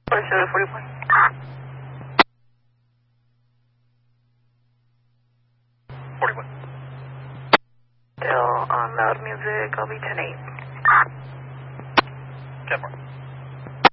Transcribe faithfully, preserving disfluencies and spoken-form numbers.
forty-seven forty-one. forty-one. Still on loud music, I'll be ten eight. ten four.